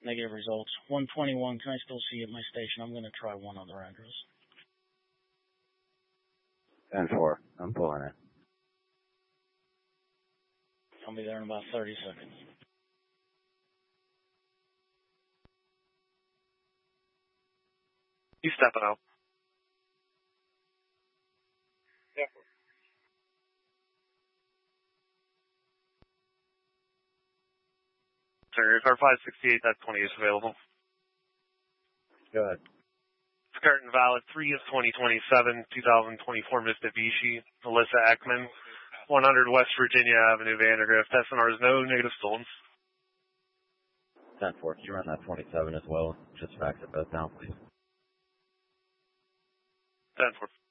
Negative results. 121. Can I still see you at my station? I'm going to try one other address. 10-4. I'm pulling it. I'll be there in about 30 seconds. You stepping out. Yeah. Sir, car 568, that 20 is available. Go ahead. It's current valid 3 of 2027, 2024 Mitsubishi, Alyssa Ekman, 100 West Virginia Avenue, Vandergrift. SNR is no negative stolen. 10-4. Can you run that 27 as well? Just fax it both down, please. 10-4.